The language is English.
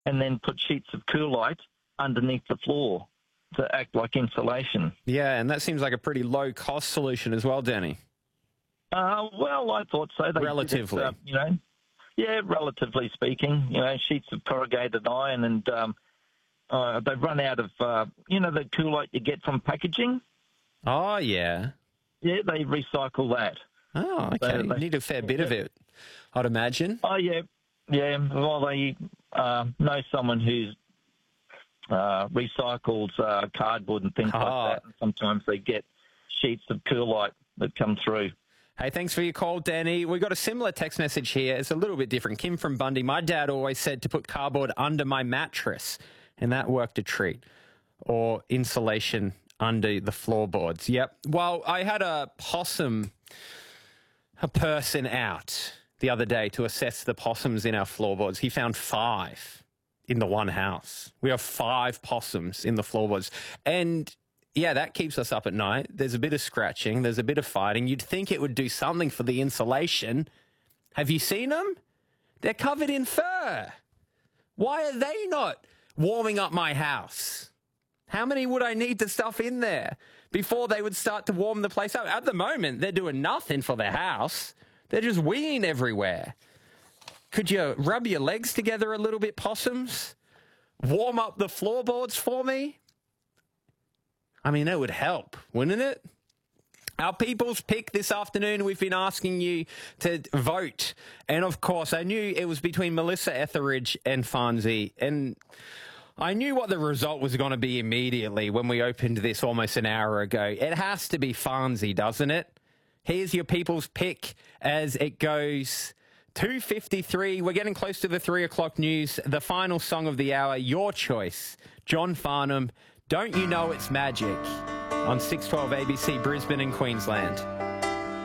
and then put sheets of Coolite underneath the floor to act like insulation. Yeah, and that seems like a pretty low-cost solution as well, Danny. Well, I thought so. They Relatively. did it, yeah, relatively speaking. Sheets of corrugated iron, and they've run out of, the Coolite you get from packaging. Oh, yeah. Yeah, they recycle that. Oh, okay. You need a fair bit of it, I'd imagine. Oh, yeah. Yeah, well, they know someone who's recycles cardboard and things like that. And sometimes they get sheets of Coolite that come through. Hey, thanks for your call, Danny. We got a similar text message here. It's a little bit different. Kim from Bundy. My dad always said to put cardboard under my mattress, and that worked a treat. Or insulation under the floorboards. Yep. Well, I had a person out the other day to assess the possums in our floorboards. He found 5 in the one house. We have 5 possums in the floorboards. And yeah, that keeps us up at night. There's a bit of scratching. There's a bit of fighting. You'd think it would do something for the insulation. Have you seen them? They're covered in fur. Why are they not warming up my house? How many would I need to stuff in there before they would start to warm the place up? At the moment, they're doing nothing for their house. They're just weeing everywhere. Could you rub your legs together a little bit, possums? Warm up the floorboards for me? I mean, that would help, wouldn't it? Our People's Pick this afternoon, we've been asking you to vote. And, of course, I knew it was between Melissa Etheridge and Farnsey. And I knew what the result was going to be immediately when we opened this almost an hour ago. It has to be Farnsey, doesn't it? Here's your People's Pick as it goes 2:53. We're getting close to the 3 o'clock news. The final song of the hour, your choice. John Farnham, Don't You Know It's Magic, on 612 ABC Brisbane and Queensland.